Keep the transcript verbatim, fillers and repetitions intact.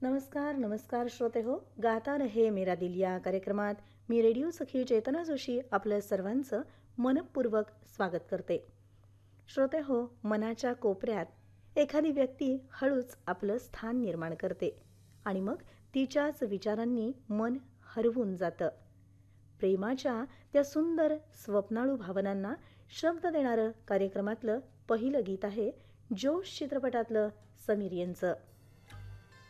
नमस्कार नमस्कार श्रोते हो, गाता रहे मेरा दिल या कार्यक्रमात मी रेडिओ सखी चेतना जोशी आपल्या सर्वांचं मनपूर्वक स्वागत करते. श्रोते हो, मनाच्या कोपऱ्यात एखादी व्यक्ती हळूच आपलं स्थान निर्माण करते आणि मग तिच्याच विचारांनी मन हरवून जातं. प्रेमाच्या त्या सुंदर स्वप्नाळू भावनांना शब्द देणारं कार्यक्रमातलं पहिलं गीत आहे जोश चित्रपटातलं समीर यांचं.